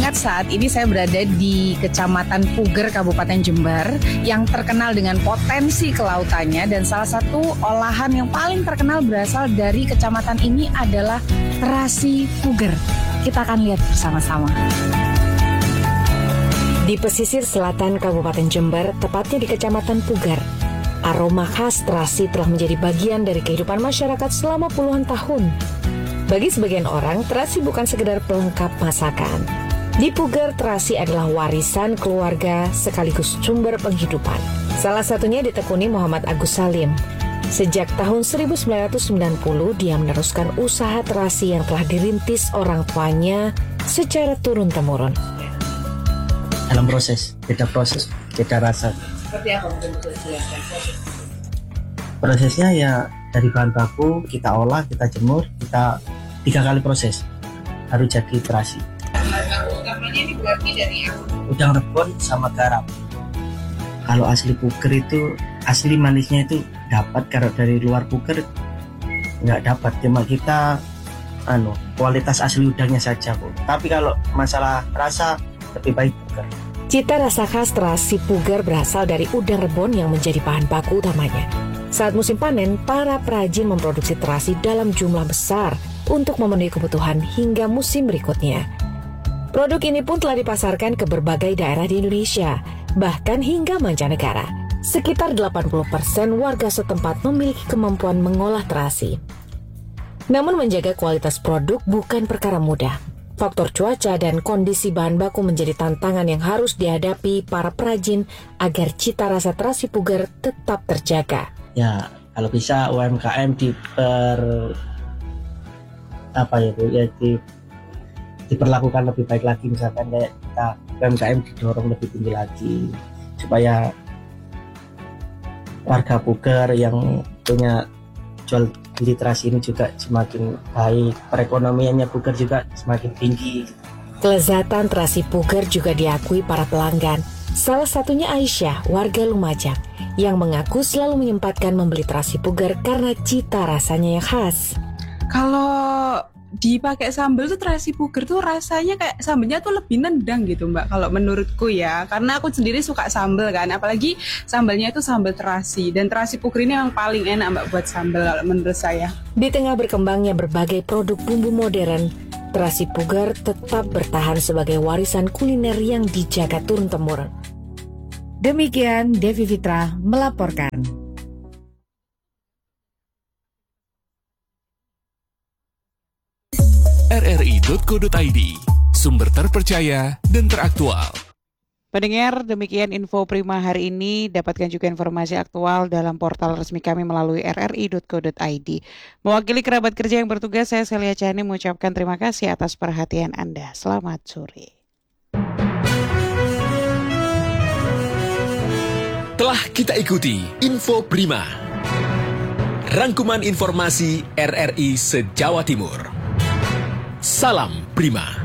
Mengingat saat ini saya berada di Kecamatan Puger, Kabupaten Jember, yang terkenal dengan potensi kelautannya, dan salah satu olahan yang paling terkenal berasal dari kecamatan ini adalah terasi puger. Kita akan lihat bersama-sama. Di pesisir selatan Kabupaten Jember, tepatnya di Kecamatan Puger, aroma khas terasi telah menjadi bagian dari kehidupan masyarakat selama puluhan tahun. Bagi sebagian orang, terasi bukan sekedar pelengkap masakan. Di Puger, terasi adalah warisan keluarga sekaligus sumber penghidupan. Salah satunya ditekuni Muhammad Agus Salim. Sejak tahun 1990, dia meneruskan usaha terasi yang telah dirintis orang tuanya secara turun-temurun. Dalam proses, beda rasa. Seperti apa mungkin untuk dijelaskan? Prosesnya ya dari bahan baku kita olah, kita jemur, kita 3 kali proses baru jadi terasi. Utamanya ini berarti dari Udang rebon sama garam. Kalau asli Puger itu asli manisnya itu dapat, kalau dari luar Puger nggak dapat. Cuma kita kualitas asli udangnya saja, Bu. Tapi kalau masalah rasa lebih baik Puger. Cita rasa khas terasi Puger berasal dari udang rebon yang menjadi bahan baku utamanya. Saat musim panen, para perajin memproduksi terasi dalam jumlah besar untuk memenuhi kebutuhan hingga musim berikutnya. Produk ini pun telah dipasarkan ke berbagai daerah di Indonesia, bahkan hingga mancanegara. Sekitar 80% warga setempat memiliki kemampuan mengolah terasi. Namun menjaga kualitas produk bukan perkara mudah. Faktor cuaca dan kondisi bahan baku menjadi tantangan yang harus dihadapi para perajin agar cita rasa terasi Puger tetap terjaga. Ya, kalau bisa UMKM diperlakukan lebih baik lagi, misalkan kayak kita UMKM didorong lebih tinggi lagi supaya warga Puger yang punya jual beli terasi ini juga semakin baik, perekonomiannya Puger juga semakin tinggi. Kelezatan terasi Puger juga diakui para pelanggan. Salah satunya Aisyah, warga Lumajang, yang mengaku selalu menyempatkan membeli terasi Puger karena cita rasanya yang khas. Kalau dipakai sambal tuh terasi Puger tuh rasanya kayak sambalnya tuh lebih nendang gitu Mbak, kalau menurutku ya, karena aku sendiri suka sambal kan, apalagi sambalnya itu sambal terasi, dan terasi Puger ini yang paling enak Mbak buat sambal kalau menurut saya. Di tengah berkembangnya berbagai produk bumbu modern, terasi Puger tetap bertahan sebagai warisan kuliner yang dijaga turun-temurun. Demikian Devi Fitra melaporkan. rri.co.id, sumber terpercaya dan teraktual. Pendengar, demikian info Prima hari ini. Dapatkan juga informasi aktual dalam portal resmi kami melalui rri.co.id. Mewakili kerabat kerja yang bertugas, saya Celia Chani mengucapkan terima kasih atas perhatian Anda. Selamat sore. Telah kita ikuti Info Prima, rangkuman informasi RRI se-Jawa Timur. Salam Prima.